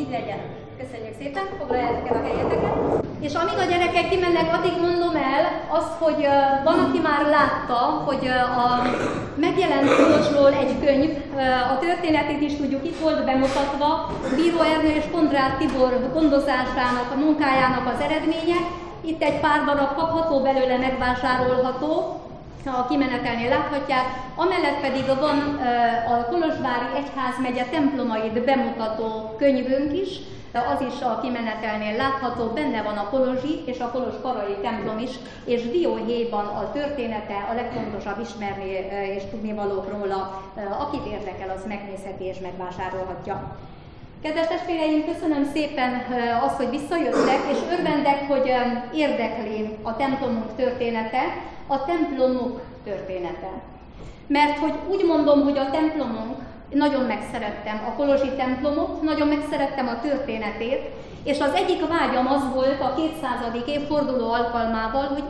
így legyen. Köszönjük szépen, foglaljátok el a helyeteket. És amíg a gyerekek kimennek, addig mondom el azt, hogy van, aki már látta, hogy a megjelent Kolozsról egy könyv, a történetét is tudjuk, itt volt bemutatva, Bíró Ernő és Kondráth Tibor gondozásának, a munkájának az eredménye. Itt egy pár darab kapható belőle, megvásárolható, a kimenetelnél láthatják, amellett pedig van a Kolozsvári Egyházmegye templomait bemutató könyvünk is, az is a kimenetelnél látható, benne van a kolozsi és a kolozsparai templom is, és dióhéjban a története, a legfontosabb ismerni és tudnivalók róla, akit érdekel, az megnézheti és megvásárolhatja. Kedves testvéreim, köszönöm szépen azt, hogy visszajöttek, és örvendek, hogy érdekli a templomunk története, a templomuk története. Mert hogy úgy mondom, hogy a templomunk, nagyon megszerettem a kolozsi templomot, nagyon megszerettem a történetét, és az egyik vágyam az volt a 200. évforduló alkalmával, hogy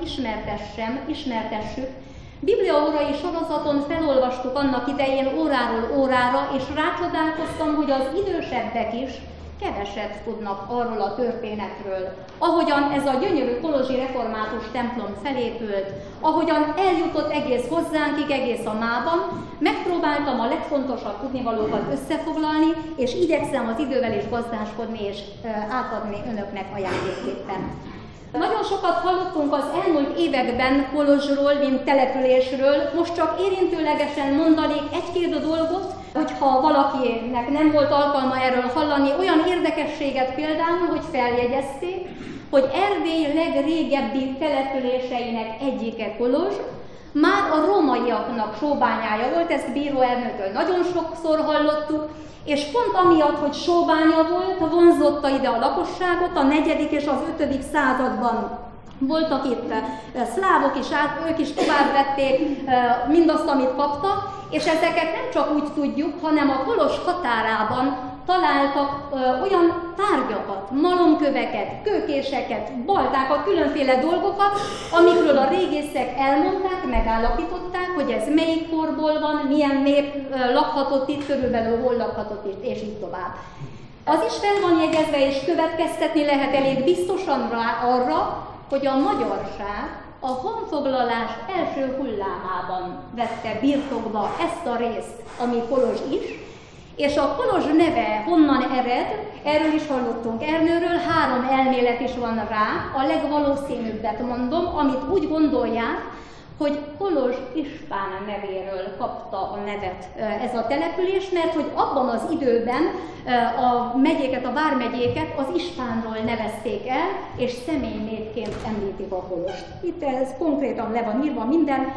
ismertessük. Bibliaórai sorozaton felolvastuk annak idején óráról órára, és rácsodálkoztam, hogy az idősebbek is keveset tudnak arról a történetről. Ahogyan ez a gyönyörű kolozsi református templom felépült, ahogyan eljutott egész hozzánkig, egész a mában, megpróbáltam a legfontosabb tudnivalókat összefoglalni, és igyekszem az idővel is gazdáskodni és átadni önöknek ajándékképpen. Nagyon sokat hallottunk az elmúlt években Kolozsról, mint településről, most csak érintőlegesen mondanék egy-két dolgot, hogyha valakinek nem volt alkalma erről hallani, olyan érdekességet például, hogy feljegyezték, hogy Erdély legrégebbi településeinek egyike Kolozs, már a rómaiaknak sóbányája volt, ezt Bíró Ernőtől nagyon sokszor hallottuk, és pont amiatt, hogy sóbánya volt, vonzotta ide a lakosságot, a 4. és az 5. században voltak itt szlávok is, ők is tovább vették mindazt, amit kaptak, és ezeket nem csak úgy tudjuk, hanem a Kolozs határában találtak olyan tárgyakat, malomköveket, kőkéseket, baltákat, különféle dolgokat, amikről a régészek elmondták, megállapították, hogy ez melyik korból van, milyen nép lakhatott itt, körülbelül hol lakhatott itt, és így tovább. Az is fel van jegyezve, és következtetni lehet elég biztosan rá arra, hogy a magyarság a honfoglalás első hullámában vette birtokba ezt a részt, ami Kolozs is, és a Kolozs neve honnan ered, erről is hallottunk Ernőről, 3 elmélet is van rá, a legvalószínűbbet mondom, amit úgy gondolják, hogy Kolozs ispán nevéről kapta a nevet ez a település, mert hogy abban az időben a megyéket, a vármegyéket az ispánról nevezték el, és személynévként említik a Kolozst. Itt ez konkrétan le van írva minden.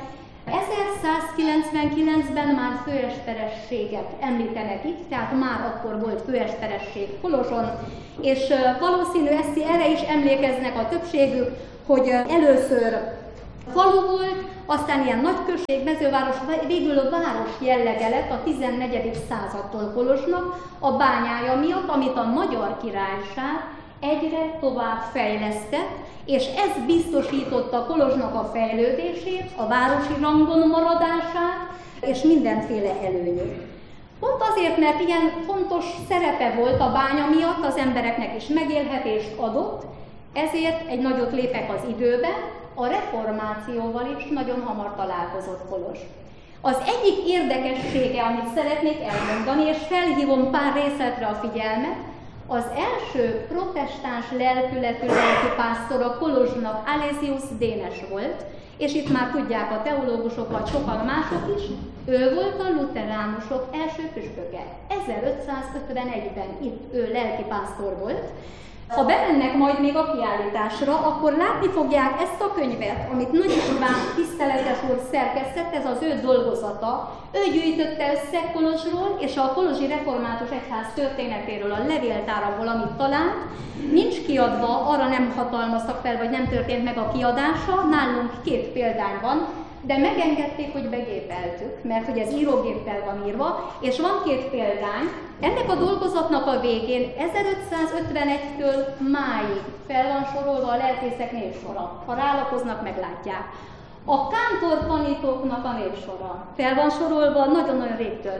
1199-ben már főesterességet említenek itt, tehát már akkor volt főesteresség Kolozson, és valószínű erre is emlékeznek a többségük, hogy először falu volt, aztán ilyen nagyközség, mezőváros, végül a város jellege lett a 14. századtól Kolozsnak a bányája miatt, amit a Magyar Királyság egyre tovább fejlesztett, és ez biztosította Kolozsnak a fejlődését, a városi rangon maradását, és mindenféle előnyét. Pont azért, mert ilyen fontos szerepe volt a bánya miatt, az embereknek is megélhetést adott, ezért egy nagyot lépek az időbe, a reformációval is nagyon hamar találkozott Kolozs. Az egyik érdekessége, amit szeretnék elmondani, és felhívom pár részletre a figyelmet, az első protestáns lelkületű lelkipásztor a Kolozsnak Alésius Dénes volt, és itt már tudják a teológusok, vagy sokan mások is, ő volt a luteránusok első püspöke. 1551-ben itt ő lelkipásztor volt. Ha bemennek majd még a kiállításra, akkor látni fogják ezt a könyvet, amit Nagy István tiszteletes úr szerkesztett, ez az ő dolgozata. Ő gyűjtötte össze Kolozsról és a kolozsi református egyház történetéről a levéltárból, amit talált. Nincs kiadva, arra nem hatalmaztak fel, vagy nem történt meg a kiadása, nálunk 2 példány van, de megengedték, hogy begépeltük, mert hogy ez írógéppel van írva, és van 2 példány. Ennek a dolgozatnak a végén 1551-től máig fel van sorolva a lelkészek névsora. Ha rálapoznak, meglátják. A kántor tanítóknak a névsora fel van sorolva nagyon-nagyon régtől.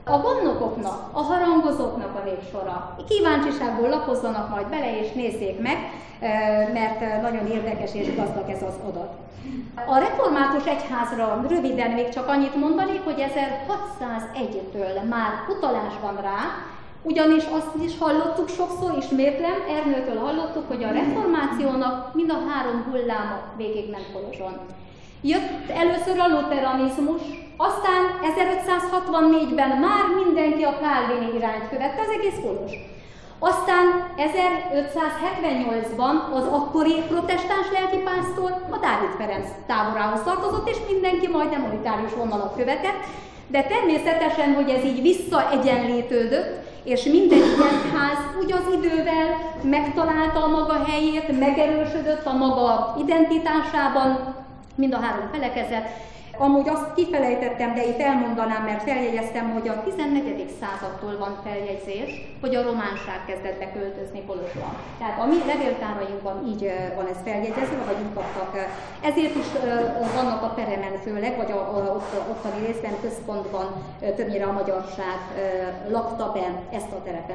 A gondnokoknak, a harangozóknak a névsora. Kíváncsiságból lapozzanak majd bele és nézzék meg, mert nagyon érdekes és gazdag ez az adat. A református egyházra röviden még csak annyit mondanék, hogy 1601-től már utalás van rá, ugyanis azt is hallottuk sokszor, ismétlem, Ernőtől hallottuk, hogy a reformációnak mind a 3 hulláma végigment Kolozson. Jött először a luteranizmus, aztán 1564-ben már mindenki a kálvini irányt követte, az egész Kolozs. Aztán 1578-ban az akkori protestáns lelkipásztor a Dávid Ferenc táborához tartozott, és mindenki majdnem unitárius vonalat követett, de természetesen, hogy ez így visszaegyenlítődött, és minden egyház úgy az idővel megtalálta a maga helyét, megerősödött a maga identitásában, mind a 3 felekezet. Amúgy azt kifelejtettem, de itt elmondanám, mert feljegyeztem, hogy a 14. századtól van feljegyzés, hogy a románság kezdett beköltözni Kolozsra. Tehát a mi levéltárainkban így van ez feljegyezve, vagy úgy kaptak. Ezért is vannak a Peremen főleg, vagy ottani részben, központban többnyire a magyarság lakta be ezt a terepet.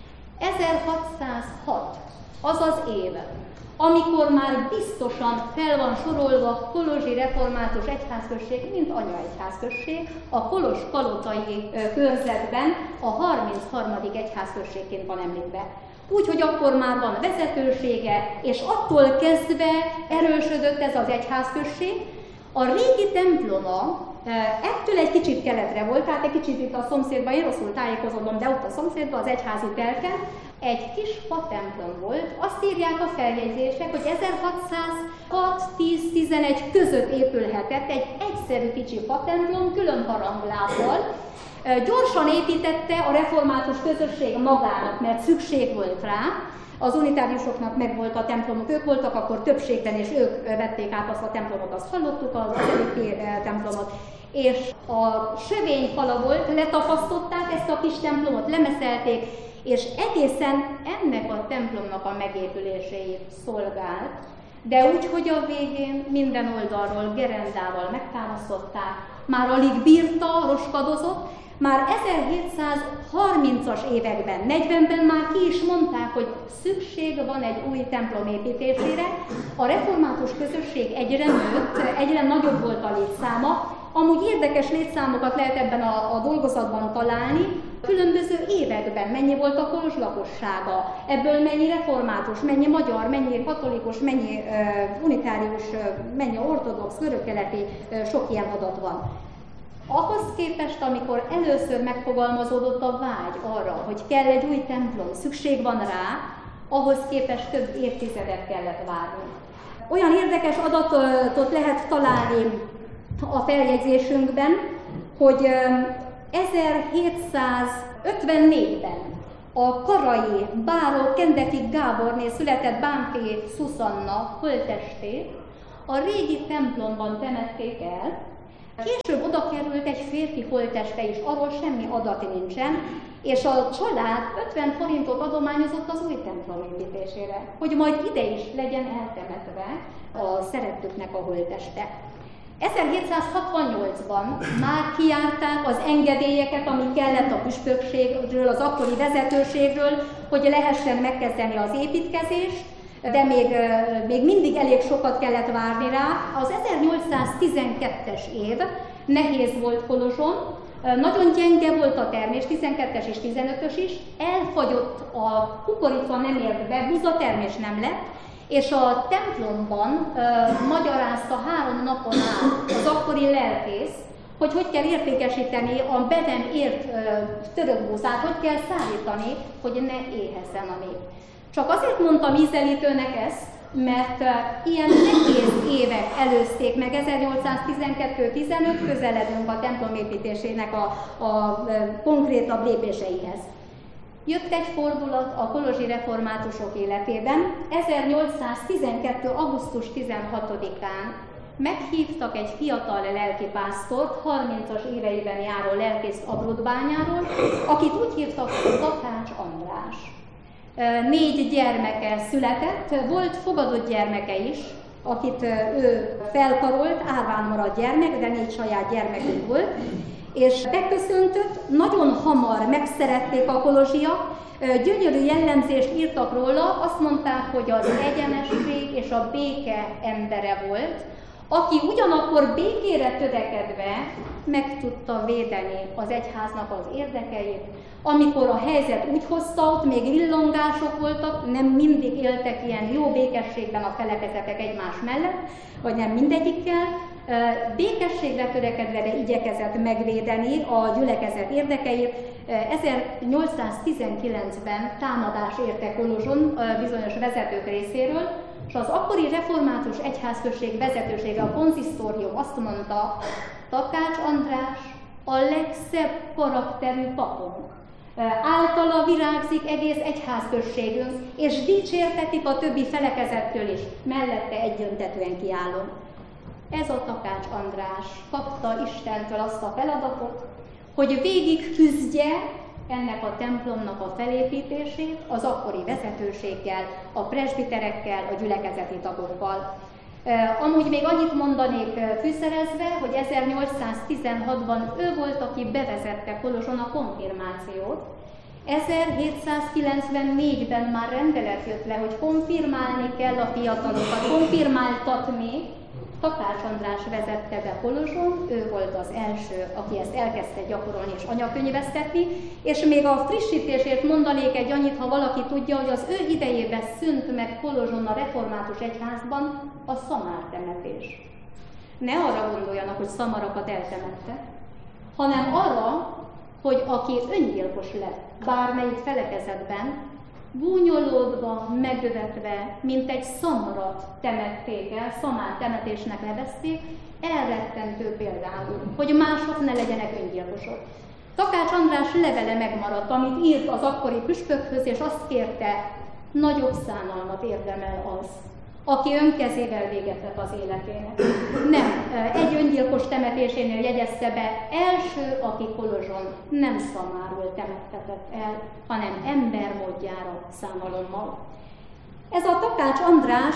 1606 az az év, amikor már biztosan fel van sorolva Kolozsi Református Egyházközség, mint anyaegyházközség, a Kolozs-Palotai körzetben a 33. egyházközségként van említve. Úgyhogy akkor már van vezetősége, és attól kezdve erősödött ez az egyházközség. A régi temploma ettől egy kicsit keletre volt, tehát egy kicsit itt a szomszédban, én rosszul tájékozódom, de ott a szomszédban, az egyházi telken, egy kis fatemplom volt. Azt írják a feljegyzések, hogy 1606-10-11 között épülhetett egy egyszerű kicsi fatemplom, külön haranglábbal. Gyorsan építette a református közösség magának, mert szükség volt rá. Az unitáriusoknak megvolt a templomuk, ők voltak akkor többségben, és ők vették át azt a templomot, azt hallottuk, az előtti templomot. És a sövényfala volt, letapasztották ezt a kis templomot, lemeszelték, és egészen ennek a templomnak a megépüléséért szolgált, de úgy, hogy a végén minden oldalról gerendával megtámasztották, már alig bírta, roskadozott, már 1730-as években, 40-ben már ki is mondták, hogy szükség van egy új templom építésére. A református közösség egyre nőtt, egyre nagyobb volt a létszáma. Amúgy érdekes létszámokat lehet ebben a dolgozatban találni, különböző években mennyi volt a Kolozs lakossága, ebből mennyi református, mennyi magyar, mennyi katolikus, mennyi unitárius, mennyi ortodox, görögkeleti, sok ilyen adat van. Ahhoz képest, amikor először megfogalmazódott a vágy arra, hogy kell egy új templom, szükség van rá, ahhoz képest több évtizedet kellett várni. Olyan érdekes adatot lehet találni a feljegyzésünkben, hogy 1754-ben a karai báró Kendeki Gáborné született Bánffy Szuszanna holttestét a régi templomban temették el. Később oda került egy férfi holtteste is, arról semmi adat nincsen, és a család 50 forintot adományozott az új templom építésére, hogy majd ide is legyen eltemetve a szerettüknek a holtteste. 1768-ban már kijárták az engedélyeket, ami kellett a püspökségről, az akkori vezetőségről, hogy lehessen megkezdeni az építkezést, de még mindig elég sokat kellett várni rá. Az 1812-es év nehéz volt Kolozson, nagyon gyenge volt a termés, 12-es és 15-ös is, elfagyott a kukorica, nem ért be, buzatermés nem lett, és a templomban magyarázta 3 napon át az akkori lelkész, hogy kell értékesíteni a be nem ért török búzát, hogy kell szállítani, hogy ne éhezzen a nép. Csak azért mondtam ízelítőnek ezt, mert ilyen nehéz évek előzték meg, 1812-15 közeledünk a templom építésének a konkrétabb lépéseihez. Jött egy fordulat a kolozsi reformátusok életében. 1812. augusztus 16-án meghívtak egy fiatal lelkipásztort, 30-as éveiben járó lelkészt Abruzzbányáról, akit úgy hívtak, hogy Takács András. 4 gyermeke született, volt fogadott gyermeke is, akit ő felkarolt, árván maradt gyermek, de 4 saját gyermekük volt, és beköszöntött, nagyon hamar megszerették a kolozsiak, gyönyörű jellemzést írtak róla, azt mondták, hogy az egyenesség és a béke embere volt, aki ugyanakkor békére törekedve meg tudta védeni az egyháznak az érdekeit, amikor a helyzet úgy hozta, ott még villongások voltak, nem mindig éltek ilyen jó békességben a felekezetek egymás mellett, vagy nem mindegyikkel, békességre törekedve, de igyekezett megvédeni a gyülekezet érdekeit. 1819-ben támadás érte Kolozson bizonyos vezetők részéről, és az akkori református egyházközség vezetősége, a konzisztórium azt mondta, Takács András a legszebb karakterű papunk. Általa virágzik egész egyházközségünk, és dicsértetik a többi felekezettől is, mellette egyöntetően kiállunk. Ez a Takács András kapta Istentől azt a feladatot, hogy végig küzdje ennek a templomnak a felépítését az akkori vezetőséggel, a presbiterekkel, a gyülekezeti tagokkal. Amúgy még annyit mondanék fűszerezve, hogy 1816-ban ő volt, aki bevezette Kolozson a konfirmációt. 1794-ben már rendelet jött le, hogy konfirmálni kell a fiatalokat, konfirmáltatni. Takács András vezette be Kolozson, ő volt az első, aki ezt elkezdte gyakorolni és anyakönyvesztetni, és még a frissítésért mondanék egy annyit, ha valaki tudja, hogy az ő idejében szűnt meg Kolozson a református egyházban a szamár temetés. Ne arra gondoljanak, hogy szamarakat eltemette, hanem arra, hogy aki öngyilkos lett bármelyik felekezetben, gúnyolódva, megvetve, mint egy szamarat temették el, szamár temetésnek nevezték, elrettentő például, hogy mások ne legyenek öngyilkosok. Takács András levele megmaradt, amit írt az akkori püspökhöz, és azt kérte, nagyobb szánalmat érdemel az, aki önkezével véget vett az életének. Nem, egy öngyilkos temetésénél jegyezte be, első, aki Kolozson nem szamárul temettetett el, hanem embermódjára szánalommal. Ez a Takács András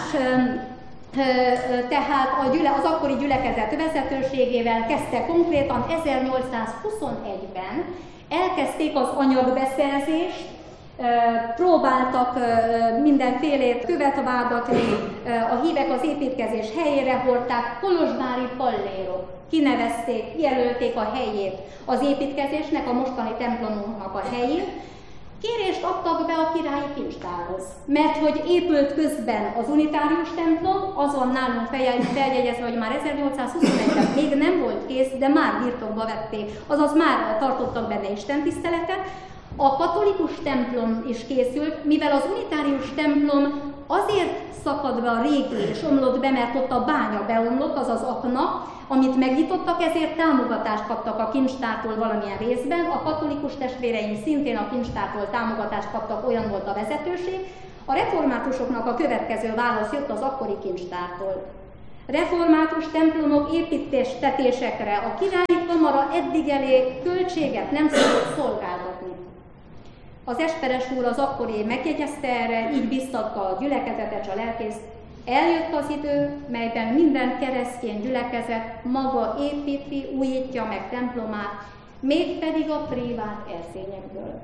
tehát az akkori gyülekezet vezetőségével kezdte konkrétan 1821-ben, elkezdték az anyagbeszerzést, próbáltak mindenfélét követvágatni, a hívek az építkezés helyére hordták, kolozsvári pallérok kinevezték, jelölték a helyét az építkezésnek, a mostani templomunknak a helyét. Kérést adtak be a királyi kincstárhoz, mert hogy épült közben az unitárius templom, azon nálunk feljegyezve, hogy már 1821-ben még nem volt kész, de már birtokba vették, azaz már tartottak benne istentiszteletet. A katolikus templom is készült, mivel az unitárius templom azért szakadt be a régi és omlott be, mert ott a bánya beomlott, azaz akna, amit megnyitottak, ezért támogatást kaptak a kincstártól valamilyen részben. A katolikus testvéreim szintén a kincstártól támogatást kaptak, olyan volt a vezetőség. A reformátusoknak a következő válasz jött az akkori kincstártól. Református templomok építésekre a királyi kamara eddig elé költséget nem szabad szolgáltatni. Az Esperes úr az akkori megjegyezte erre, így biztatta a gyülekezetet, a lelkészt. Eljött az idő, melyben minden keresztény gyülekezet maga építi, újítja meg templomát, mégpedig a privát erszényekből.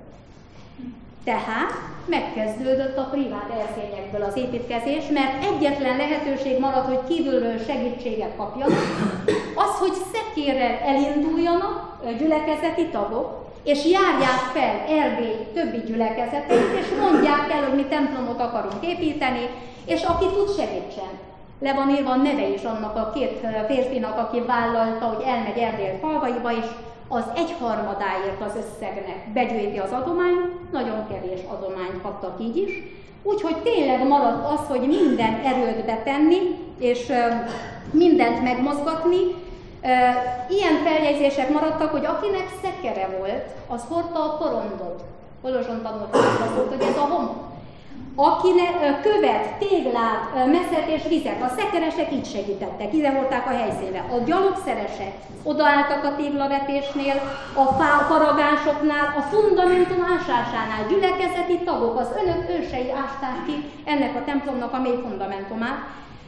Tehát megkezdődött a privát erszényekből az építkezés, mert egyetlen lehetőség maradt, hogy kívülről segítséget kapjanak, az, hogy szekérrel elinduljanak gyülekezeti tagok, és járják fel Erdély többi gyülekezeteit, és mondják el, hogy mi templomot akarunk építeni, és aki tud, segítsen. Le van írva a neve is annak a két férfinak, aki vállalta, hogy elmegy Erdély falvaiba, és az 1/3 az összegnek begyűjti az adományt, nagyon kevés adományt kaptak így is. Úgyhogy tényleg maradt az, hogy minden erőt betenni, és mindent megmozgatni. Ilyen feljegyzések maradtak, hogy akinek szekere volt, az hordta a porondot. Kolozson tanulták azt, hogy ez a homok. Akinek követ, téglát, meszet és vizet, a szekeresek így segítettek, ide hordták a helyszínre. A gyalogszeresek odaálltak a téglavetésnél, a faragásoknál, a fundamentum ásásánál, gyülekezeti tagok, az önök ősei ásták ki ennek a templomnak a mély fundamentumát.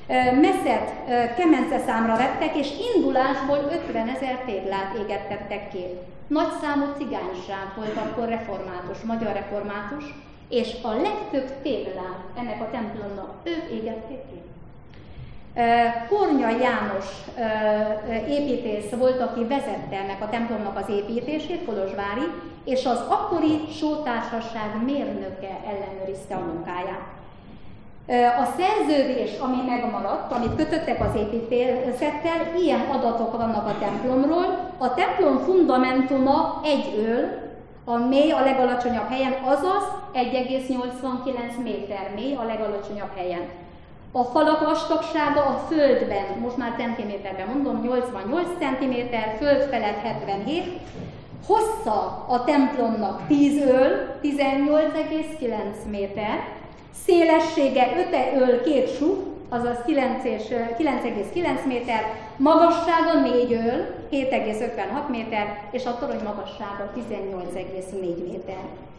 Meszet kemenceszámra vettek, és indulásból 50 000 téglát égettettek ki. Nagyszámú cigányság volt akkor református, magyar református, és a legtöbb téglát ennek a templomnak ők égették ki. Kornya János építész volt, aki vezette ennek a templomnak az építését, Kolozsvári, és az akkori sótársaság mérnöke ellenőrizte a munkáját. A szerződés, ami megmaradt, amit kötöttek az építészettel, ilyen adatok vannak a templomról. A templom fundamentuma egy öl, a mély a legalacsonyabb helyen, azaz 1,89 méter mély a legalacsonyabb helyen. A falak vastagsága a földben, most már centiméterben mondom, 88 cm, föld felett 77, hossza a templomnak 10 öl, 18,9 méter, szélessége 5 öl 2 súk, azaz 9,9 méter, magassága 4 öl, 7,56 méter, és a torony magassága 18,4 méter.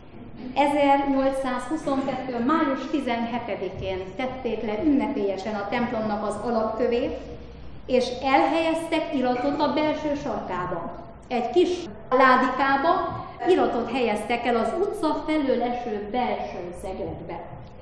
1822. május 17-én tették le ünnepélyesen a templomnak az alapkövét, és elhelyeztek iratot a belső sarkába. Egy kis ládikába iratot helyeztek el az utca felől eső belső szegletbe.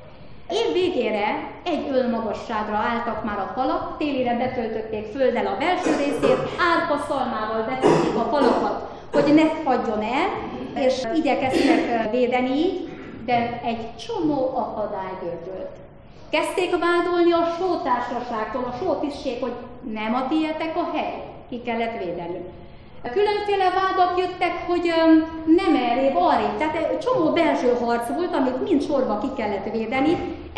Év végére 1 öl magasságra álltak már a falak, télire betöltötték földdel a belső részét, árpa szalmával betették a falakat, hogy ne fagyjon el, és igyekeztek védeni így, de egy csomó akadály gördült. Kezdték vádolni a sótársaságtól, a sótisztség, hogy nem a tietek a hely, ki kellett védeni. Különféle vádak jöttek, hogy nem errébb, arrébb, tehát csomó belső harc volt, amit mind sorba ki kellett védeni.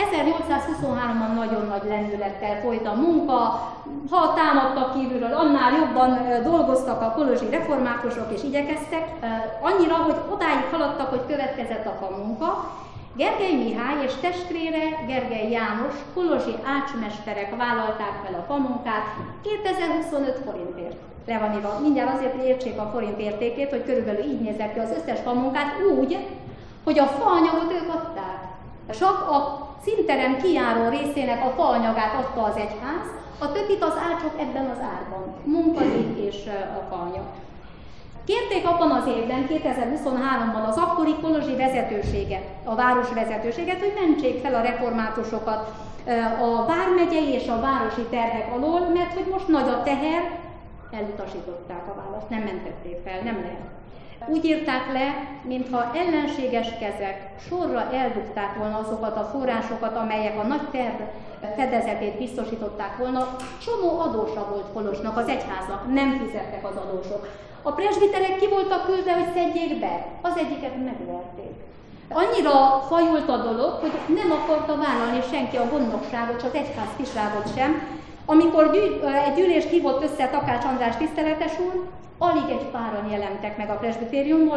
1823-ban nagyon nagy lendülettel folyt a munka, ha támadtak kívülről, annál jobban dolgoztak a kolozsi reformátusok és igyekeztek, annyira, hogy odáig haladtak, hogy következett a famunka. Gergely Mihály és testvére Gergely János kolozsi ácsmesterek vállalták fel a famunkát 2025 forintért. Le van írva, mindjárt azért, hogy értsék a forint értékét, hogy körülbelül így nézett ki az összes famunkát, úgy, hogy a faanyagot ők adták. Csak a színteren kijáró részének a faanyagát adta az egyház, a többit az ácsok ebben az árban, munkadíj és a faanyag. Kérték abban az évben, 2023-ban az akkori kolozsi vezetőséget, a város vezetőséget, hogy mentsék fel a reformátusokat a vármegyei és a városi terhek alól, mert hogy most nagy a teher, elutasították a választ, nem mentették fel, nem lehet. Úgy írták le, mintha ellenséges kezek sorra eldugták volna azokat a forrásokat, amelyek a nagy terv fedezetét biztosították volna. Csomó adósa volt Kolozsnak, az egyháznak, nem fizettek az adósok. A presbiterek ki voltak küldve, hogy szedjék be, az egyiket megverték. Annyira fajult a dolog, hogy nem akarta vállalni senki a gondnokságot, csak az egyház kisrágot sem. Amikor egy gyűlést hívott össze Takács András tiszteletes úr, alig egy páran jelentek meg a presbitériumból,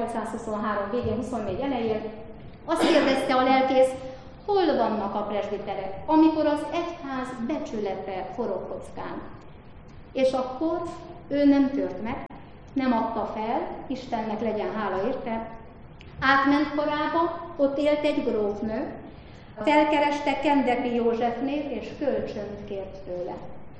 1823 végén, 24 elején. Azt kérdezte a lelkész, hol vannak a presbiterek, amikor az egyház becsülete forog kockán. És akkor ő nem tört meg, nem adta fel, Istennek legyen hála érte, átment korába, ott élt egy grófnő, felkereste Kendepi Józsefnét, és kölcsönt kért tőle.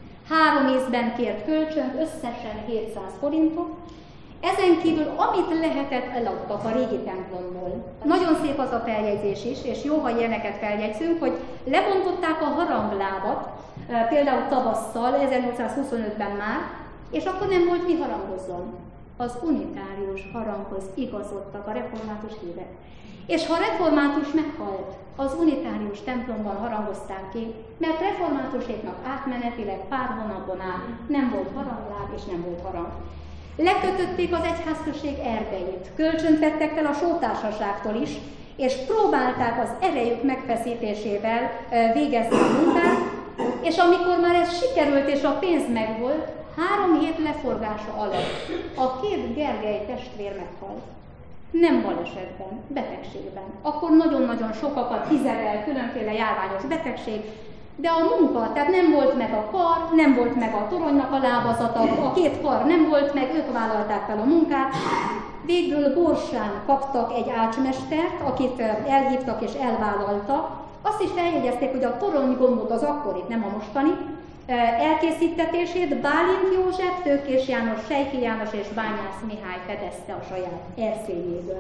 3 ízben kért kölcsönt, összesen 700 forintot. Ezen kívül, amit lehetett, eladtak a régi templomból. Nagyon szép az a feljegyzés is, és jó, ha ilyeneket feljegyzünk, hogy lebontották a haranglábat, például tavasszal, 1825-ben már, és akkor nem volt mi harangozzon. Az unitárius haranghoz igazodtak a református hívek. És ha református meghalt, az unitárius templomban harangozták ki, mert reformátuséknak átmenetileg pár hónapon át nem volt harangláb és nem volt harang. Lekötötték az egyházközség erdeit, kölcsönt vettek fel a sótársaságtól is, és próbálták az erejük megfeszítésével végezni a munkát, és amikor már ez sikerült és a pénz megvolt, 3 hét leforgása alatt a 2 Gergely testvér meghalt. Nem balesetben, betegségben. Akkor nagyon-nagyon sokakat hizerel különféle járványos betegség, de a munka, tehát nem volt meg a kar, nem volt meg a toronynak a lábazata, a 2 kar nem volt meg, ők vállalták fel a munkát. Végül Borsán kaptak egy ácsmestert, akit elhívtak és elvállalta. Azt is feljegyezték, hogy a toronygombot, az akkorit, nem a mostani, elkészítetését Bálint József, Tőkés János, Sejki János és Bányász Mihály fedezte a saját erszényéből.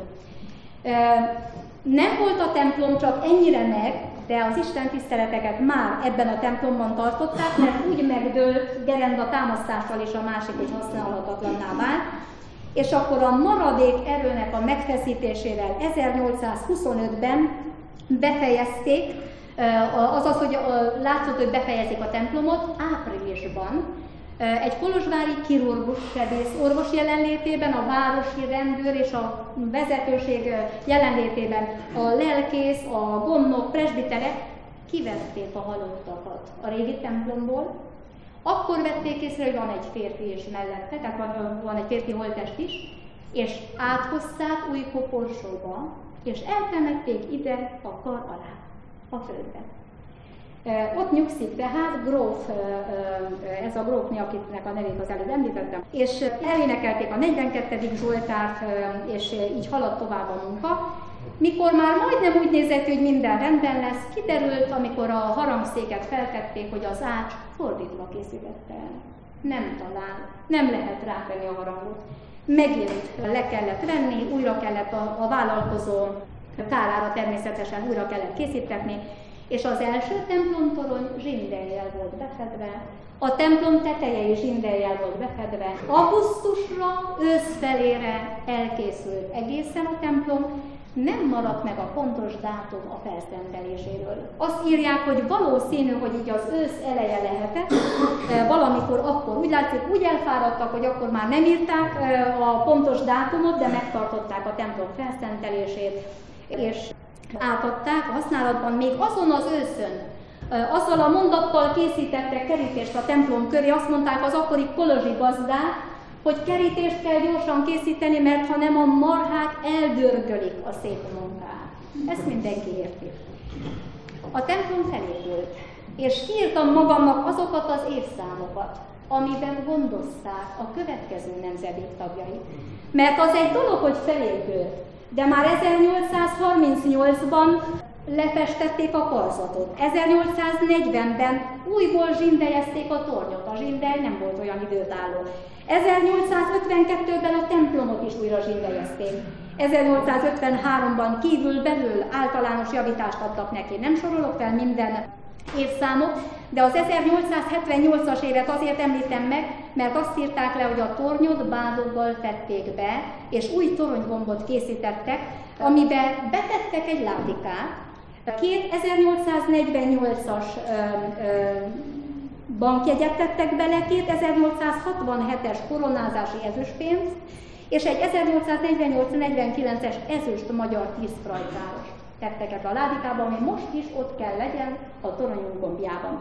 Nem volt a templom csak ennyire meg, de az istentiszteleteket már ebben a templomban tartották, mert úgy megdőlt Gerenda támasztással és a másik is használhatatlanná vált, és akkor a maradék erőnek a megfeszítésével 1825-ben befejezték, azaz, hogy látszott, hogy befejezik a templomot áprilisban, egy kolozsvári kirurgus sebész orvos jelenlétében, a városi rendőr és a vezetőség jelenlétében a lelkész, a gondnok, presbiterek kivették a halottakat a régi templomból. Akkor vették észre, hogy van egy férfi is mellette, tehát van egy férfi holttest is, és áthozták új koporsóba, és eltemették ide a kar alá, a földbe. Ott nyugszik tehát gróf, ez a grófné, akiknek a nevét az előbb említettem, és elénekelték a 42. Zsoltárt, és így haladt tovább a munka. Mikor már majdnem úgy nézett, hogy minden rendben lesz, kiderült, amikor a harangszéket feltették, hogy az ács fordítva készítette el. Nem lehet rátenni a harangot. Megint le kellett venni, újra kellett a vállalkozó kárára természetesen újra kellett készítetni, és az első templomtorony zsindeljel volt befedve, a templom teteje is zsindeljel volt befedve. Augusztusra, ősz felére elkészült egészen a templom, nem maradt meg a pontos dátum a felszenteléséről. Azt írják, hogy valószínű, hogy így az ősz eleje lehetett, valamikor akkor úgy látszik, úgy elfáradtak, hogy akkor már nem írták a pontos dátumot, de megtartották a templom felszentelését, és átadták a használatban még azon az őszön. Azzal a mondattal készítettek kerítést a templom köré, azt mondták az akkori kolozsi gazdák, hogy kerítést kell gyorsan készíteni, mert ha nem, a marhák eldörgölik a szép munkát. Ezt mindenki érti. A templom felépült, és kiírtam magamnak azokat az évszámokat, amiben gondozták a következő nemzedék tagjait. Mert az egy dolog, hogy felépült, de már 1838-ban lefestették a karzatot. 1840-ben újból zsindelyezték a tornyot, a zsindely nem volt olyan időtálló. 1852-ben a templomot is újra zsindelyezték. 1853-ban kívül-belül általános javítást adtak neki. Nem sorolok fel minden évszámot, de az 1878-as évet azért említem meg, mert azt írták le, hogy a tornyot bádoggal fedték be, és új toronygombot készítettek, amiben betettek egy látikát. Két 1848-as bankjegyet bele, két 1867-es koronázási ezüstpénzt, és egy 1848-49-es ezüst magyar 10 frajtáros tettek a ládikába, ami most is ott kell legyen a toronyunk gombjában.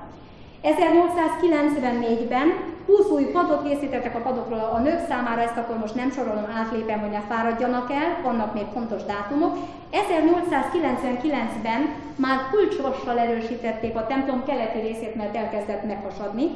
1894-ben 20 új padot készítettek a padokról a nők számára, ezt akkor most nem sorolom, átlépem, hogy ne fáradjanak el, vannak még fontos dátumok. 1899-ben már kulcsvassal erősítették a templom keleti részét, mert elkezdett meghasadni.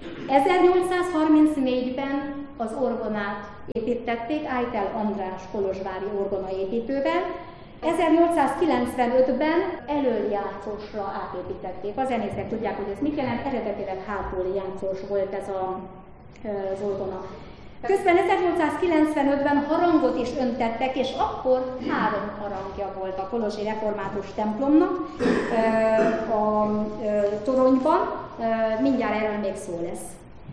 1834-ben az orgonát építették Ájtel András kolozsvári orgonaépítővel. 1895-ben elöljátszósra átépítették. A zenészek tudják, hogy ez mit jelent, eredetileg hátuljátszós volt ez az orgona. Közben 1895-ben harangot is öntettek, és akkor 3 harangja volt a kolozsi református templomnak a toronyban, mindjárt erről még szó lesz.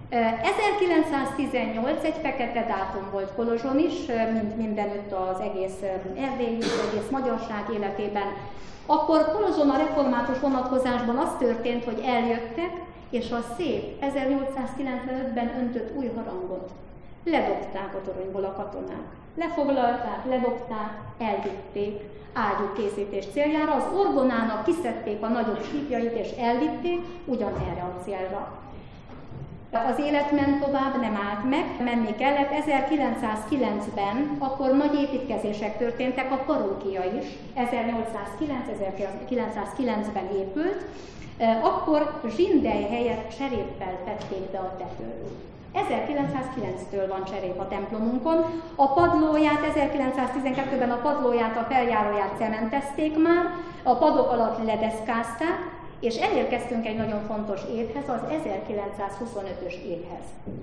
1918 egy fekete dátum volt Kolozson is, mint mindenütt az egész Erdély, az egész magyarság életében. Akkor Kolozson a református vonatkozásban az történt, hogy eljöttek, és a szép 1895-ben öntött új harangot ledobták a toronyból a katonák. Lefoglalták, ledobták, elvitték ágyúkészítés céljára, az orgonának kiszedték a nagyobb sípjait és elvitték ugyanerre a célra. Az élet ment tovább, nem állt meg, menni kellett. 1909-ben akkor nagy építkezések történtek, a parókia is 1809-1909-ben épült, akkor zsindely helyett cseréppel tették be a tetőt. 1909-től van cserép a templomunkon. A padlóját 1912-ben a padlóját, a feljáróját cementezték már, a padok alatt ledeszkázták, és elérkeztünk egy nagyon fontos évhez, az 1925-ös évhez.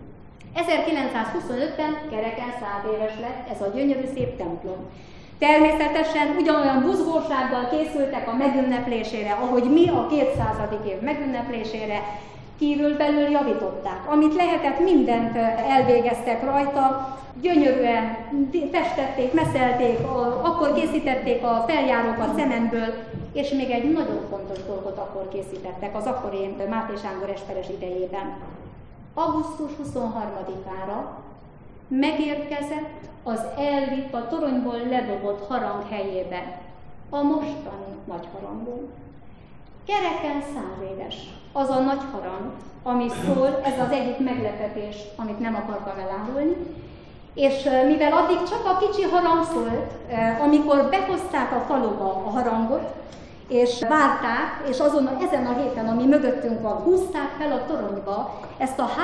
1925-ben kereken 100 éves lett ez a gyönyörű szép templom. Természetesen ugyanolyan buzgósággal készültek a megünneplésére, ahogy mi a 200. év megünneplésére, kívülbelül javították. Amit lehetett, mindent elvégeztek rajta, gyönyörűen festették, meszelték, akkor készítették a feljárókat cementből, és még egy nagyon fontos dolgot akkor készítettek, az akkori Máté Sándor esperes idejében. Augusztus 23-ára megérkezett az elvitt, a toronyból ledobott harang helyébe a mostani nagy harangunk. Kereken 100 éves az a nagy harang, ami szól, ez az egyik meglepetés, amit nem akartam elárulni, és mivel addig csak a kicsi harang szólt, amikor behozták a faluba a harangot, és várták, és azon ezen a héten, ami mögöttünk van, húzták fel a toronyba ezt a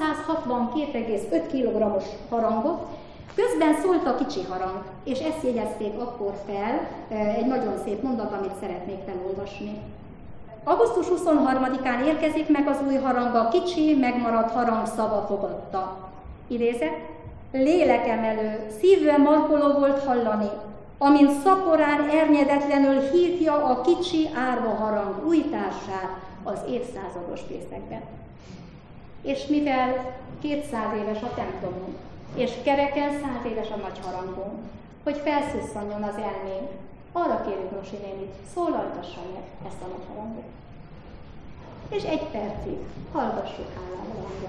362,5 kg-os harangot, közben szólt a kicsi harang, és ezt jegyezték akkor fel, egy nagyon szép mondat, amit szeretnék felolvasni. Augusztus 23-án érkezik meg az új harang, a kicsi, megmaradt harang szava fogadta. Idézet: lélekemelő, szívbe markoló volt hallani, amint szaporán ernyedetlenül hívja a kicsi árva harang újtását az évszázados fészekben. És mivel 200 éves a templomunk, és kereken 100 éves a nagy harangunk, hogy felszusszanjon az elménk, arra kérjük Rosi nénit, szólaltassa meg ezt a nagy harangot. És egy percig hallgassuk hálával a hangját.